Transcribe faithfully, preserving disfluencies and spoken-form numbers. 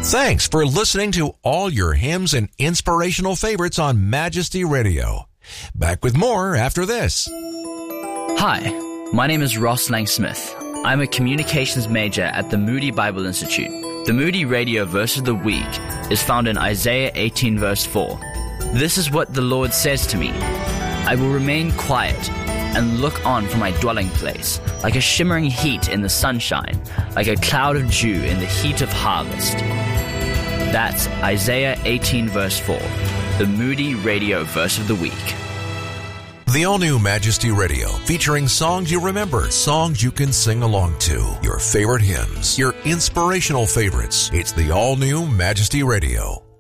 Thanks for listening to all your hymns and inspirational favorites on Majesty Radio. Back with more after this. Hi, my name is Ross Lang-Smith. I'm a communications major at the Moody Bible Institute. The Moody Radio Verse of the Week is found in Isaiah eighteen verse four. This is what the Lord says to me. I will remain quiet and look on from my dwelling place, like a shimmering heat in the sunshine, like a cloud of dew in the heat of harvest. That's Isaiah eighteen verse four, the Moody Radio Verse of the Week. The all-new Majesty Radio, featuring songs you remember, songs you can sing along to, your favorite hymns, your inspirational favorites. It's the all-new Majesty Radio.